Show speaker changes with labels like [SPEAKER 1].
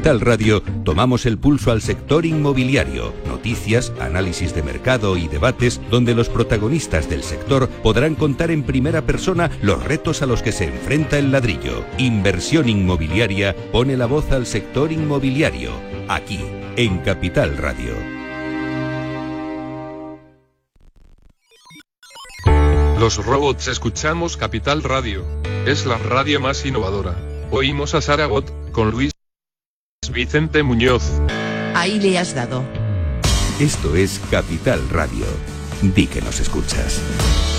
[SPEAKER 1] Capital Radio tomamos el pulso al sector inmobiliario. Noticias, análisis de mercado y debates donde los protagonistas del sector podrán contar en primera persona los retos a los que se enfrenta el ladrillo. Inversión Inmobiliaria pone la voz al sector inmobiliario, aquí, en Capital Radio.
[SPEAKER 2] Los robots escuchamos Capital Radio. Es la radio más innovadora. Oímos a Saragot, con Luis Vicente Muñoz.
[SPEAKER 3] Ahí le has dado.
[SPEAKER 1] Esto es Capital Radio. Di que nos escuchas.